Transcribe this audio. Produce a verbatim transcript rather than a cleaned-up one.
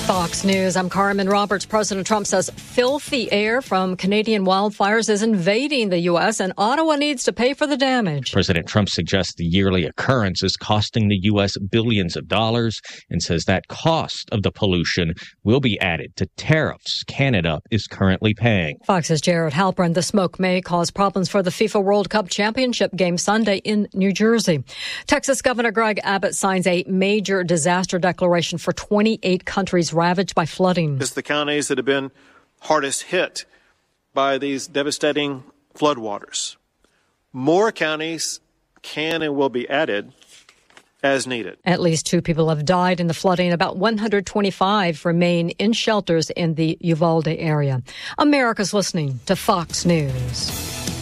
Fox News, I'm Carmen Roberts. President Trump says filthy air from Canadian wildfires is invading the U S and Ottawa needs to pay for the damage. President Trump suggests the yearly occurrence is costing the U S billions of dollars and says that cost of the pollution will be added to tariffs Canada is currently paying. Fox's Jared Halpern. The smoke may cause problems for the FIFA World Cup Championship game Sunday in New Jersey. Texas Governor Greg Abbott signs a major disaster declaration for twenty-eight countries ravaged by flooding. It's the counties that have been hardest hit by these devastating floodwaters. More counties can and will be added as needed. At least two people have died in the flooding. About one hundred twenty-five remain in shelters in the Uvalde area. America's listening to Fox News.